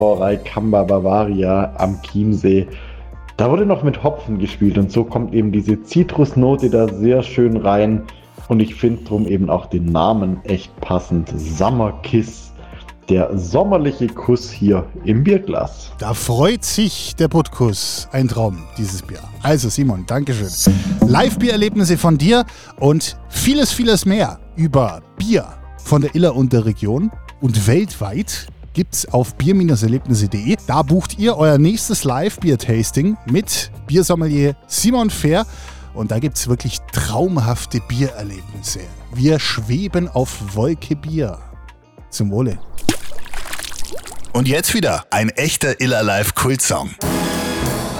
Brauerei Kamba Bavaria am Chiemsee. Da wurde noch mit Hopfen gespielt und so kommt eben diese Zitrusnote da sehr schön rein. Und ich finde drum eben auch den Namen echt passend. Summer Kiss. Der sommerliche Kuss hier im Bierglas. Da freut sich der Butkus. Ein Traum, dieses Bier. Also Simon, Dankeschön. Live-Biererlebnisse von dir und vieles, vieles mehr über Bier von der Iller und der Region und weltweit gibt's auf bier-erlebnisse.de. Da bucht ihr euer nächstes Live-Bier-Tasting mit Biersommelier Simon Fehr. Und da gibt's wirklich traumhafte Biererlebnisse. Wir schweben auf Wolke Bier. Zum Wohle. Und jetzt wieder ein echter Iller Live Kultsong.